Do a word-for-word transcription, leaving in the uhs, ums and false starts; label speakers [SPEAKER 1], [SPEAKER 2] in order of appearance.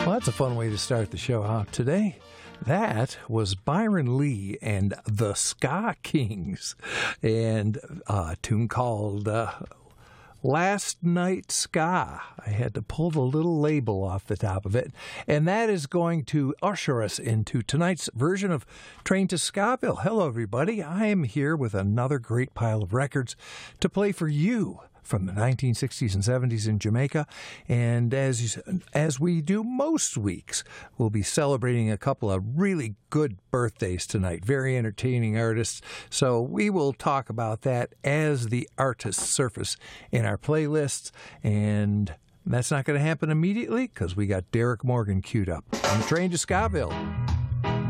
[SPEAKER 1] Well, that's a fun way to start the show out today. That was Byron Lee and the Ska Kings, and a tune called uh, Last Night Ska. I had to pull the little label off the top of it, and that is going to usher us into tonight's version of Train to Skaville. Hello, everybody. I am here with another great pile of records to play for you from the nineteen sixties and seventies in Jamaica. And as you, as we do most weeks, we'll be celebrating a couple of really good birthdays tonight, very entertaining artists. So we will talk about that as the artists surface in our playlists. And that's not going to happen immediately because we got Derek Morgan queued up on the Train to Skaville.